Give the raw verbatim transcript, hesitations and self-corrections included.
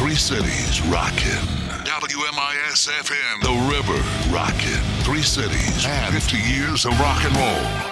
Three cities rockin'. W M I S F M, The River rockin'. Three cities and fifty years of rock and roll.